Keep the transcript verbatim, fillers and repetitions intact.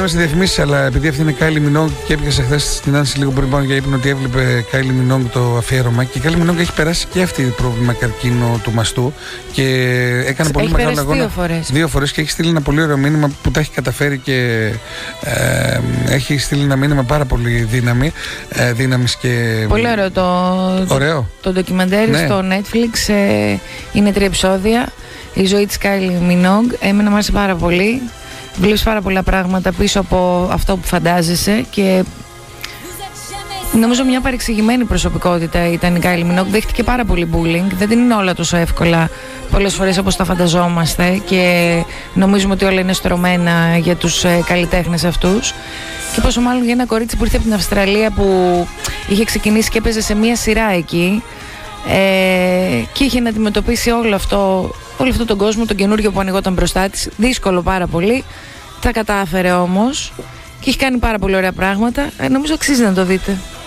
στις διαφημίσεις, αλλά επειδή αυτή είναι Kylie Minogue και έπιασε χθες την Άνση λίγο πριν πάνω για ύπνο ότι έβλεπε Kylie Minogue το αφιέρωμα. Και η Kylie Minogue έχει περάσει και αυτή πρόβλημα καρκίνο του μαστού και έκανε πολύ έχει μεγάλο αγώνα. Δύο φορές. Δύο φορές και έχει στείλει ένα πολύ ωραίο μήνυμα που τα έχει καταφέρει και ε, έχει στείλει ένα μήνυμα πάρα πολύ δύναμη. Ε, δύναμης και. Πολύ ωραίο το, ωραίο. το ντοκιμαντέρ, ναι. Στο Netflix. Ε, είναι τρία επεισόδια. Η ζωή της Kylie Minogue. Εμένα μου άρεσε πάρα πολύ. Βλέπεις πάρα πολλά πράγματα πίσω από αυτό που φαντάζεσαι και νομίζω μια παρεξηγημένη προσωπικότητα ήταν η Kylie Minogue. Δέχτηκε πάρα πολύ bullying. Δεν την είναι όλα τόσο εύκολα πολλές φορές όπως τα φανταζόμαστε και νομίζουμε ότι όλα είναι στρωμένα για τους ε, καλλιτέχνες αυτούς. Και πόσο μάλλον για ένα κορίτσι που ήρθε από την Αυστραλία που είχε ξεκινήσει και έπαιζε σε μια σειρά εκεί ε, και είχε να αντιμετωπίσει όλο αυτό, όλο αυτό τον κόσμο, τον καινούριο που ανοιγόταν μπροστά της. Δύσκολο πάρα πολύ. Τα κατάφερε όμως και έχει κάνει πάρα πολύ ωραία πράγματα. Ε, νομίζω αξίζει να το δείτε.